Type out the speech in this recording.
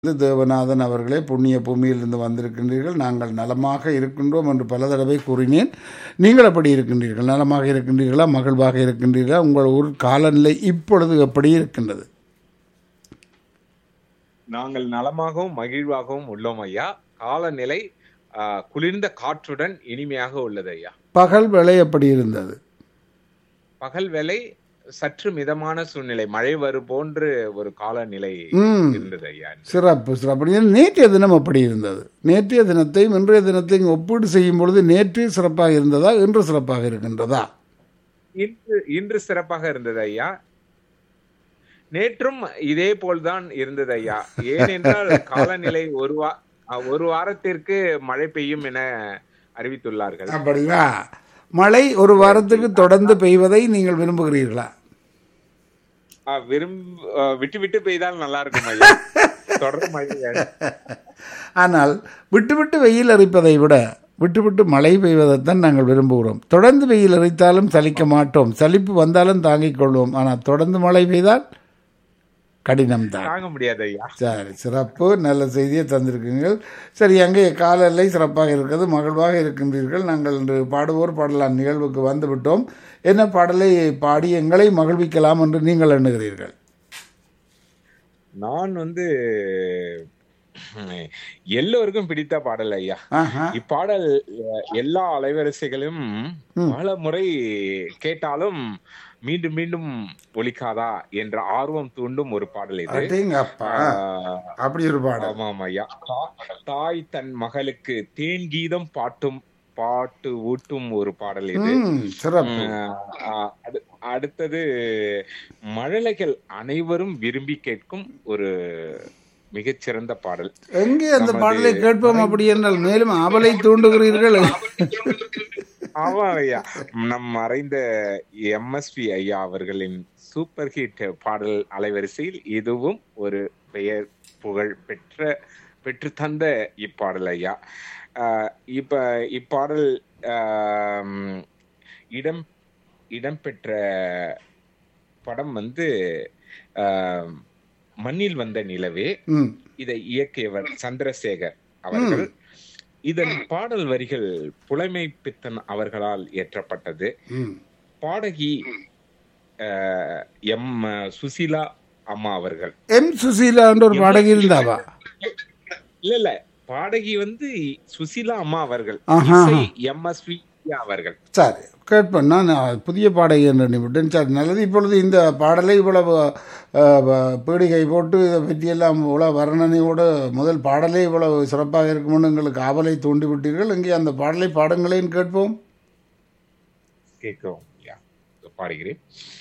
தேவநாதன் அவர்களே, புண்ணிய பூமியிலிருந்து வந்திருக்கின்றீர்கள். நாங்கள் நலமாக இருக்கின்றோம் என்று பல தடவை கூறினேன். நீங்கள் எப்படி இருக்கின்றீர்கள்? நலமாக இருக்கின்றீர்களா? மகிழ்வாக இருக்கின்றீர்களா? உங்கள் ஊர் காலநிலை இப்பொழுது எப்படி இருக்கின்றது? நாங்கள் நலமாகவும் மகிழ்வாகவும் உள்ளோம் ஐயா. காலநிலை குளிர்ந்த காற்றுடன் இனிமையாக உள்ளது ஐயா. பகல் வேளை எப்படி இருந்தது? பகல் வேளை சற்று மிதமான சூழ்நிலை, மழை வரும் போன்று ஒரு காலநிலை இருந்தது ஐயா. சிறப்பு சிறப்பு. நேற்றைய தினம் அப்படி இருந்தது. நேற்றைய தினத்தையும் இன்றைய தினத்தையும் ஒப்பீடு செய்யும் பொழுது நேற்று சிறப்பாக இருந்ததா, இன்று சிறப்பாக இருக்கின்றதா? இன்று சிறப்பாக இருந்தது ஐயா. நேற்றும் இதே போல்தான் இருந்தது ஐயா. ஏனென்றால் காலநிலை ஒரு வாரத்திற்கு மழை பெய்யும் என அறிவித்துள்ளார்கள். அப்படியா? மழை ஒரு வாரத்துக்கு தொடர்ந்து பெய்வதை நீங்கள் விரும்புகிறீர்களா? விட்டு விட்டு பெய்தால் நல்லா இருக்கும் ஐயா. தொடர்ந்து மழை. ஆனால் விட்டு விட்டு வெயில் அரிப்பதை விட விட்டு விட்டு மழை பெய்வதைத்தான் நாங்கள் விரும்புகிறோம். தொடர்ந்து வெயில் அரித்தாலும் சலிக்க மாட்டோம், சலிப்பு வந்தாலும் தாங்கிக் கொள்வோம். ஆனால் தொடர்ந்து மழை பெய்தால் கடினம் தான், தாங்க முடியாது ஐயா. சரி, சிறப்பு. நல்ல செய்தியை தந்திருக்கீர்கள். சரி, அங்கே காலநிலை சிறப்பாக இருக்கிறது, மகிழ்வாக இருக்கின்றீர்கள். நாங்கள் இன்று பாடுவோர் பாடலாம் நிகழ்வுக்கு வந்துவிட்டோம். என்ன பாடலை பாடி எங்களை மகிழ்விக்கலாம் என்று நீங்கள் எண்ணுகிறீர்கள்? நான் எல்லோருக்கும் பிடித்த பாடல் ஐயா. இப்பாடல் எல்லா அலைவரிசைகளும் பல முறை கேட்டாலும் மீண்டும் மீண்டும் ஒலிக்காதா என்ற ஆர்வம் தூண்டும் ஒரு பாடல் இது. அப்படி ஒரு பாடல். ஆமாம் ஐயா. தாய் தன் மகளுக்கு தேன் கீதம் பாட்டு ஊட்டும் ஒரு பாடல் இது. அடுத்தது மழலைகள் அனைவரும் விரும்பி கேட்கும் ஒரு மிகச்சிறந்த பாடல். எங்கே அந்த பாடலை கேட்போம் அப்படி என்றால் மேலும் ஆவலை தூண்டுகிறீர்கள். ஆமா ஐயா, நம் மறைந்த எம்எஸ்பி ஐயா அவர்களின் சூப்பர் ஹிட் பாடல் அலைவரிசையில் இதுவும் ஒரு பெயர் புகழ் பெற்று தந்த இப்பாடல் ஐயா. இப்ப இப்பாடல் இடம்பெற்ற படம் மண்ணில் வந்த நிலவே. இதை இயக்கியவர் சந்திரசேகர் அவர்கள். இதன் பாடல் வரிகள் புலமை பித்தன் அவர்களால் இயற்றப்பட்டது. பாடகி எம் சுசீலா அம்மா அவர்கள். எம் சுசீலா என்ற ஒரு பாடகி இருந்தாவா? இல்ல, பாடகி சுசீலா அம்மா அவர்கள், எம்எஸ்வி அவர்கள். சரி, கேட்பேன். நான் புதிய பாடகி என்று நினைவிட்டேன். சரி, நல்லது. இப்பொழுது இந்த பாடலை இவ்வளவு பீடிகை போட்டு இதை பற்றியெல்லாம் இவ்வளவு வர்ணனையோடு முதல் பாடலே இவ்வளவு சிறப்பாக இருக்கும்னு எங்களுக்கு ஆவலை தூண்டிவிட்டீர்கள். இங்கே அந்த பாடலை பாடங்களேன்னு கேட்போம். கேட்கிறோம், பாடுகிறேன்.